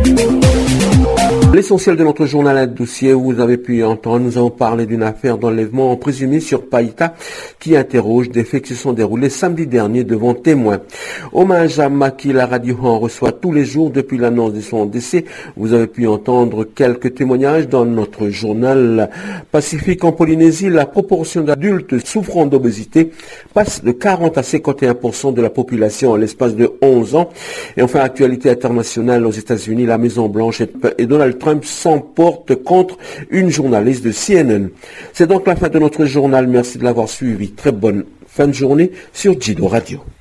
L'essentiel de notre journal à dossier, vous avez pu entendre, nous avons parlé d'une affaire d'enlèvement présumé sur Païta qui interroge des faits qui se sont déroulés samedi dernier devant témoins. Hommage à Maki, la radio en reçoit tous les jours depuis l'annonce de son décès. Vous avez pu entendre quelques témoignages dans notre journal Pacifique. En Polynésie, la proportion d'adultes souffrant d'obésité passe de 40 à 51% de la population en l'espace de 11 ans. Et enfin, actualité internationale aux États-Unis, la Maison-Blanche et Donald Trump s'emporte contre une journaliste de CNN. C'est donc la fin de notre journal. Merci de l'avoir suivi. Très bonne fin de journée sur Jido Radio.